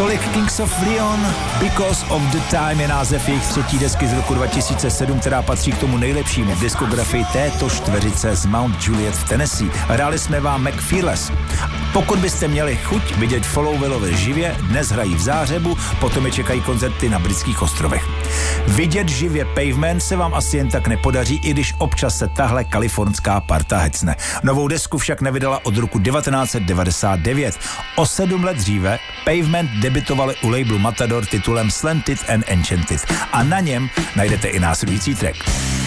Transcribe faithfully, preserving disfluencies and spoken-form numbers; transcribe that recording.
Tolik Kings of Leon, Because of the Time je název jejich třetí desky z roku dva tisíce sedm, která patří k tomu nejlepšímu v diskografii této čtveřice z Mount Juliet v Tennessee. Hráli jsme vám McFearless. Pokud byste měli chuť vidět Followvillovi živě, dnes hrají v Záhřebu, potom je čekají koncerty na Britských ostrovech. Vidět živě Pavement se vám asi jen tak nepodaří, i když občas se tahle kalifornská parta hecne. Novou desku však nevydala od roku devatenáct set devadesát devět. O sedm let dříve Pavement debutovali u labelu Matador titulem Slanted and Enchanted a na něm najdete i následující track.